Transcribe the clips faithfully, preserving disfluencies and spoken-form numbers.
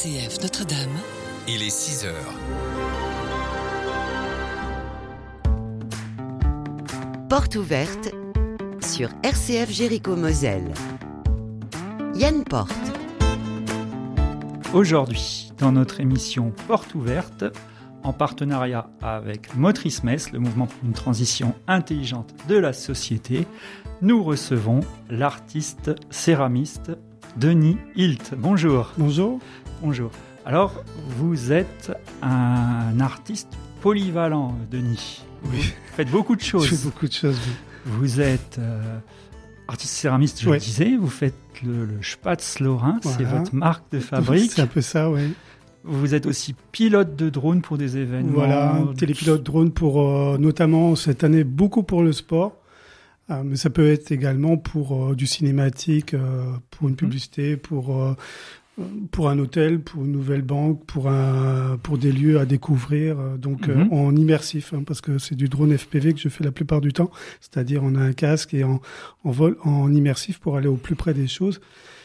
C F Notre-Dame. Il est six heures. Porte ouverte sur R C F Jéricho-Moselle. Yann Porte. Aujourd'hui, dans notre émission Porte ouverte, en partenariat avec Motrice Metz, le mouvement pour une transition intelligente de la société, nous recevons l'artiste céramiste Denis Hilt. Bonjour. Bonjour. Bonjour. Alors, vous êtes un artiste polyvalent, Denis. Oui. Vous faites beaucoup de choses. Je fais beaucoup de choses, oui. Vous êtes euh, artiste céramiste, je ouais. le disais. Vous faites le, le Spatz Lorrain, voilà. C'est votre marque de fabrique. C'est un peu ça, oui. Vous êtes aussi pilote de drone pour des événements. Voilà, télépilote drone pour euh, notamment cette année beaucoup pour le sport, euh, mais ça peut être également pour euh, du cinématique, euh, pour une publicité, pour euh, pour un hôtel, pour une nouvelle banque, pour un pour des lieux à découvrir. Euh, donc mm-hmm. euh, en immersif, hein, parce que c'est du drone F P V que je fais la plupart du temps, c'est-à-dire on a un casque et en en vol en immersif pour aller au plus près des choses.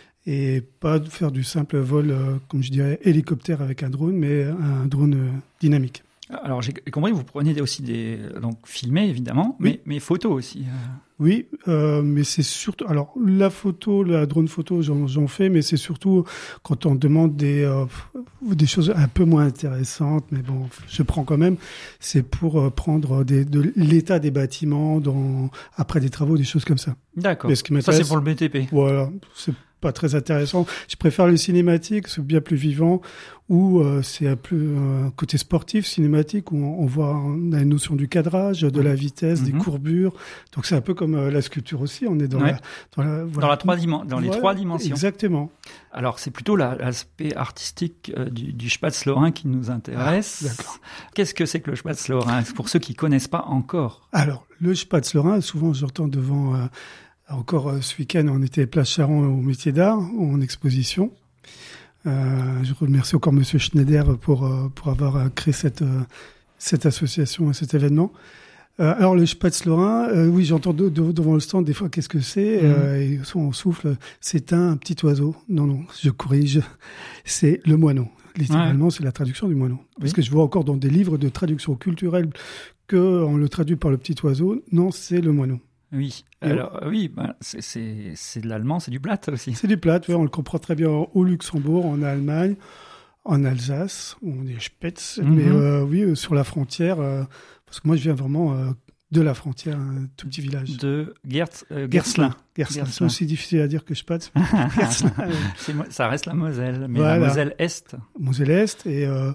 Et pas faire du simple vol, euh, comme je dirais, hélicoptère avec un drone, mais un drone euh, dynamique. Alors, j'ai compris, vous prenez aussi des... Donc, filmés, évidemment, oui. mais, mais photos aussi. Oui, euh, mais c'est surtout... Alors, la photo, la drone photo, j'en, j'en fais, mais c'est surtout quand on demande des, euh, des choses un peu moins intéressantes, mais bon, je prends quand même. C'est pour euh, prendre des, de l'état des bâtiments dans, après des travaux, des choses comme ça. D'accord. Ça, c'est pour le B T P. Voilà, c'est pas très intéressant. Je préfère le cinématique, c'est bien plus vivant, ou euh, c'est un peu euh, côté sportif, cinématique, où on, on voit on a une notion du cadrage, de la vitesse, mm-hmm. des courbures. Donc c'est un peu comme euh, la sculpture aussi. On est dans ouais. la dans, la, voilà. dans, la trois dim- dans les voilà, trois dimensions. Exactement. Alors c'est plutôt la, l'aspect artistique euh, du, du Spatz Lorrain qui nous intéresse. Ah, d'accord. Qu'est-ce que c'est que le Spatz Lorrain pour ceux qui connaissent pas encore? Alors le Spatz Lorrain, souvent j'entends devant. Euh, Encore euh, ce week-end, on était place Charon au métier d'art, en exposition. Euh, je remercie encore Monsieur Schneider pour euh, pour avoir euh, créé cette euh, cette association et cet événement. Euh, alors le Spatz Lorrain, euh, oui, j'entends de, de, devant le stand des fois qu'est-ce que c'est. Mmh. Euh, et on souffle, c'est un petit oiseau. Non, non, je corrige, c'est le moineau. Littéralement, ouais. C'est la traduction du moineau. Oui. Parce que je vois encore dans des livres de traduction culturelle que on le traduit par le petit oiseau. Non, c'est le moineau. Oui, alors oui, ben, c'est, c'est, c'est de l'allemand, c'est du Platt aussi. C'est du Platt, oui, on le comprend très bien au Luxembourg, en Allemagne, en Alsace, où on est Spetz, mm-hmm. mais euh, oui, euh, sur la frontière, euh, parce que moi je viens vraiment euh, de la frontière, un tout petit village. De Gertz, euh, Gerstlin. Gerstlin. C'est aussi difficile à dire que Spatz. Gerstlin, c'est, ça reste la Moselle, mais voilà. La Moselle-Est. Moselle-Est, et... Euh,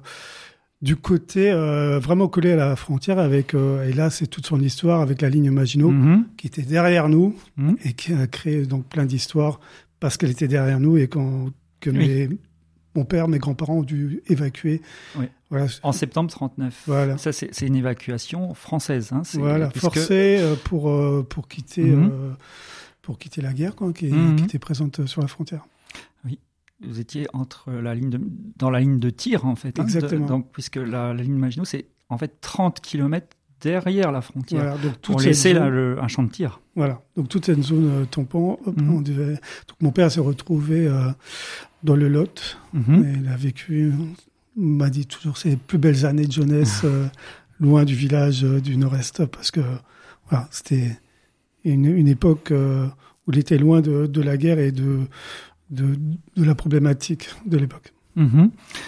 du côté euh, vraiment collé à la frontière avec euh, et là c'est toute son histoire avec la ligne Maginot mm-hmm. qui était derrière nous mm-hmm. et qui a créé donc plein d'histoires parce qu'elle était derrière nous et quand que oui. mes, mon père, mes grands-parents ont dû évacuer. Oui. Voilà. En septembre trente-neuf. Voilà. Ça c'est, c'est une évacuation française. Hein, c'est, voilà, puisque... forcée euh, pour euh, pour quitter mm-hmm. euh, pour quitter la guerre quoi, qui, mm-hmm. qui était présente sur la frontière. Oui. Vous étiez entre la ligne de, dans la ligne de tir, en fait. Exactement. Hein, de, donc, puisque la, la ligne Maginot, c'est en fait trente kilomètres derrière la frontière. Voilà, donc pour laisser zone, là, le, un champ de tir. Voilà. Donc, toute cette zone euh, tampon, hop, mm-hmm. on devait... Donc, mon père s'est retrouvé euh, dans le Lot. Mm-hmm. Et il a vécu, on m'a dit toujours, ses plus belles années de jeunesse euh, loin du village euh, du Nord-Est. Parce que, voilà, c'était une, une époque euh, où il était loin de, de la guerre et de... De, de la problématique de l'époque. Mmh.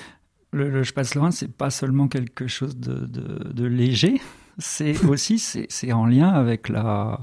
Le, le Spatz Lorrain, c'est pas seulement quelque chose de, de, de léger, c'est aussi c'est, c'est en lien avec la,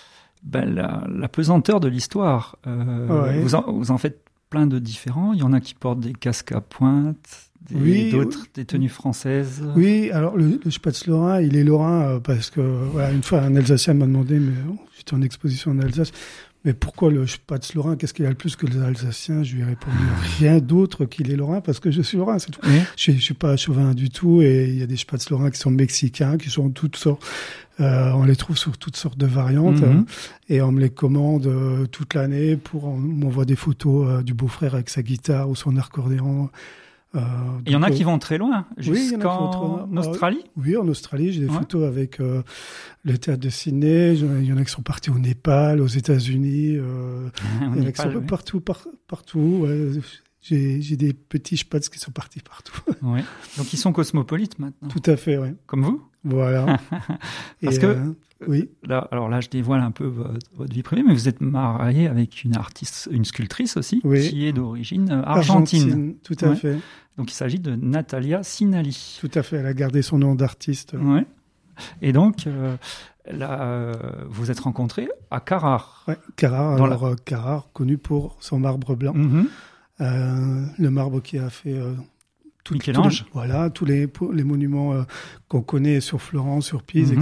ben la, la pesanteur de l'histoire. Euh, ouais. vous, en, vous en faites plein de différents. Il y en a qui portent des casques à pointe, des, oui, d'autres oui. des tenues françaises. Oui, alors le, le Spatz Lorrain, il est lorrain parce que voilà, une fois un Alsacien m'a demandé, mais oh, j'étais en exposition en Alsace. Mais pourquoi le Spatz Lorrain? Qu'est-ce qu'il a le plus que les Alsaciens? Je lui ai répondu rien d'autre qu'il est lorrain parce que je suis lorrain, c'est tout. Oui. Je, je suis pas chauvin du tout et il y a des Spatz Lorrain qui sont mexicains, qui sont toutes sortes. Euh, on les trouve sur toutes sortes de variantes mm-hmm. euh, et on me les commande euh, toute l'année. Pour on m'envoie des photos euh, du beau-frère avec sa guitare ou son accordéon. Euh, il y en a qui vont très loin, jusqu'en oui, Australie. Euh, oui, en Australie, j'ai des ouais. photos avec euh, le théâtre de Sydney. Il y en a qui sont partis au Népal, aux États-Unis. Euh, il y en a qui sont oui. partout, par, partout. Ouais. j'ai, j'ai des petits spats qui sont partis partout. Ouais. Donc ils sont cosmopolites maintenant. Tout à fait, oui. Comme vous. Voilà. Parce Et, que euh, oui. Là, alors là, je dévoile un peu votre, votre vie privée, mais vous êtes marié avec une artiste, une sculptrice aussi, Oui. qui est d'origine euh, argentine. Argentine, tout à Ouais. fait. Donc il s'agit de Natalia Sinali. Tout à fait. Elle a gardé son nom d'artiste. Ouais. Et donc, euh, là, euh, vous êtes rencontrés à Carrare. Ouais, Carrare, Dans alors euh, Carrare, connu pour son marbre blanc. Mhm. Euh, le marbre qui a fait euh, tout, Michel-Ange. tous les, voilà, tous les, les monuments euh, qu'on connaît sur Florence, sur Pise, Mhm.